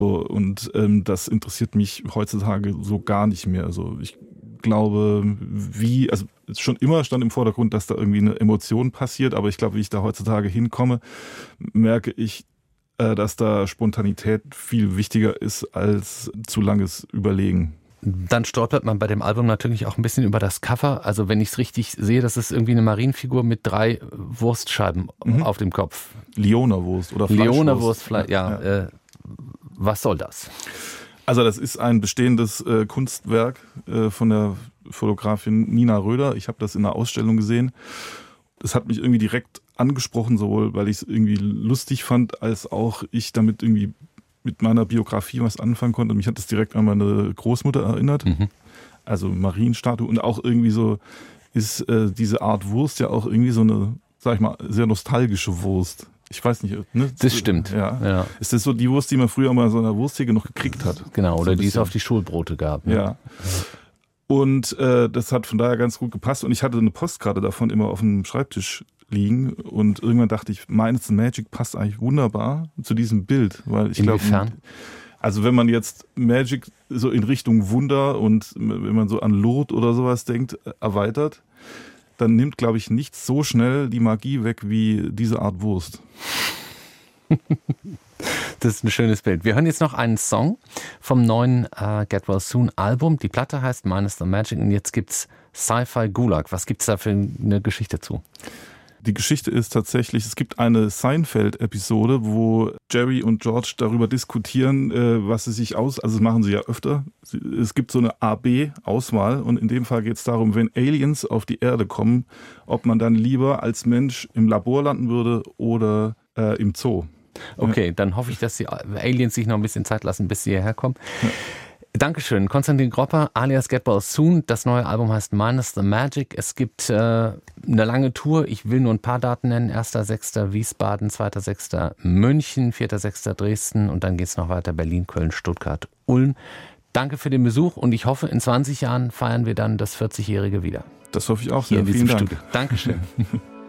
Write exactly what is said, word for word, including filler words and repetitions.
Und ähm, das interessiert mich heutzutage so gar nicht mehr. Also ich glaube, wie, also schon immer stand im Vordergrund, dass da irgendwie eine Emotion passiert, aber ich glaube, wie ich da heutzutage hinkomme, merke ich, äh, dass da Spontanität viel wichtiger ist als zu langes Überlegen. Dann stolpert man bei dem Album natürlich auch ein bisschen über das Cover. Also wenn ich es richtig sehe, das ist irgendwie eine Marienfigur mit drei Wurstscheiben mhm. auf dem Kopf. Leona-Wurst oder Fleischwurst. Leona-Wurst, Fle- ja. ja. Äh, was soll das? Also das ist ein bestehendes äh, Kunstwerk äh, von der Fotografin Nina Röder. Ich habe das in einer Ausstellung gesehen. Das hat mich irgendwie direkt angesprochen, sowohl weil ich es irgendwie lustig fand, als auch ich damit irgendwie mit meiner Biografie was anfangen konnte. Mich hat das direkt an meine Großmutter erinnert. Mhm. Also Marienstatue. Und auch irgendwie so ist äh, diese Art Wurst ja auch irgendwie so eine, sag ich mal, sehr nostalgische Wurst. Ich weiß nicht. Ne? Das stimmt. Ja. Ja. Ist das so die Wurst, die man früher mal so in der Wursttheke noch gekriegt hat? Genau, oder so die es auf die Schulbrote gab. Ne? Ja. Und äh, das hat von daher ganz gut gepasst. Und ich hatte eine Postkarte davon immer auf dem Schreibtisch liegen. Und irgendwann dachte ich, Minus and Magic passt eigentlich wunderbar zu diesem Bild. Weil ich Inwiefern? Glaub, also wenn man jetzt Magic so in Richtung Wunder und wenn man so an Lourdes oder sowas denkt, erweitert, dann nimmt, glaube ich, nicht so schnell die Magie weg wie diese Art Wurst. Das ist ein schönes Bild. Wir hören jetzt noch einen Song vom neuen uh, Get Well Soon Album. Die Platte heißt Minus the Magic und jetzt gibt's Sci-Fi Gulag. Was gibt's da für eine Geschichte zu? Die Geschichte ist tatsächlich, es gibt eine Seinfeld-Episode, wo Jerry und George darüber diskutieren, was sie sich aus, also das machen sie ja öfter. Es gibt so eine A B Auswahl und in dem Fall geht es darum, wenn Aliens auf die Erde kommen, ob man dann lieber als Mensch im Labor landen würde oder äh, im Zoo. Okay, ja. Dann hoffe ich, dass die Aliens sich noch ein bisschen Zeit lassen, bis sie hierher kommen. Ja. Dankeschön. Konstantin Gropper alias Get Well Soon. Das neue Album heißt Minus the Magic. Es gibt äh, eine lange Tour. Ich will nur ein paar Daten nennen. erster sechster Wiesbaden, zweiter sechster München, vierter sechster Dresden und dann geht es noch weiter Berlin, Köln, Stuttgart, Ulm. Danke für den Besuch und ich hoffe, in zwanzig Jahren feiern wir dann das vierzigjährige wieder. Das hoffe ich auch sehr. Hier in diesem Vielen Dank. Studio. Dankeschön.